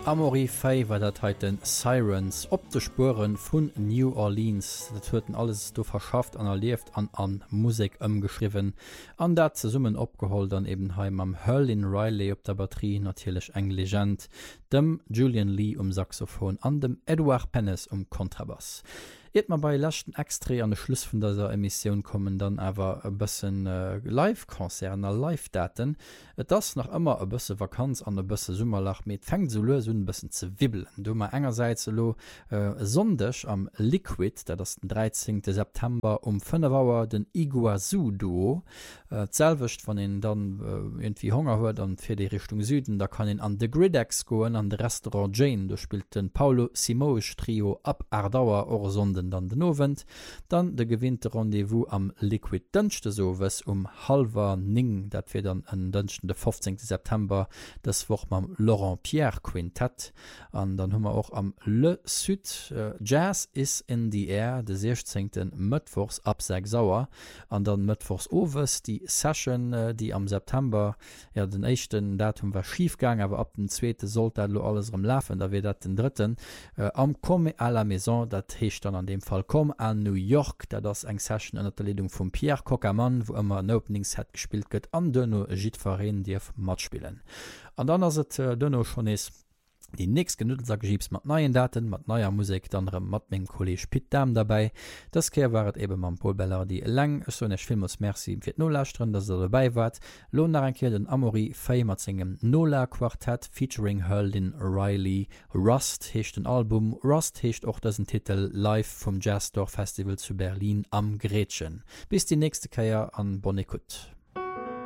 Amory Faye war dat heiten Sirens op de Spuren vun New Orleans. Dat hueten alles do verschafft an erlieft an Musik ëmgeschriven. An dat ze Summen opgeholt an eben heim am Hurlin Riley op der Batterie natilech eng Legend, dem Julian Lee Saxophon an dem Edward Pennis Kontrabass. Et ma bei lachten Extre an de Schluss vun dieser Emission kommen dann awer e bëssen Live-Konzerner Live-Daten. Et das nach immer e bësse Vakanz an de bësse Summerlach met fängt so lösen bëssen ze wibbeln. Du ma engerseits lo sondech am Liquid, der das den 13. September um 5 Uhr den Iguazu Duo zelwicht van den dann irgendwie Hunger huet an fir die Richtung Süden, da kann ihn an The Gridex goen an de Restaurant Jane, du spielt den Paulo Simoisch Trio ab Ardauer or Sonden dann den Novent, dann de gewinnte Rendezvous am Liquid Dünchte sowes um halber Ning, dat wir dann an Dünchten den 15. September das Woch am Laurent Pierre Quintett an dann haben wir auch am Le Sud Jazz is in the Air de 16. Mittwochs ab 6 Uhr an dann Mittwochs Overs die Session die am September ja den 1. Datum war schiefgang, aber ab dem 2. sollte alles rumlaufen, da wird dat den 3. Am Come à la Maison, dat hecht dann an dem Fall kom an New York, da das eng Session an der Leitung von Pierre Cockermann, wo immer ein Openingsset gespielt gëtt an Dönno Jitverein die Mat spielen. An dann as het Dönno schon is die nächst genützt gibs mat neuen Daten mat neuer Musik dann mat mengg Kolleg Pitdam dabei. Das Kehr waret eben man Paul Beller die lang so nech Film Merci fir nolastren, dass er dabei wart. Lohn nach enkeer den Amory Faye mat singem Nola Quartett featuring Hurlin Riley. Rust hecht den Album. Rust hecht auch dessen Titel Live vom Jazzdorf Festival zu Berlin am Gretchen. Bis die nächste Keier an Bonnekut.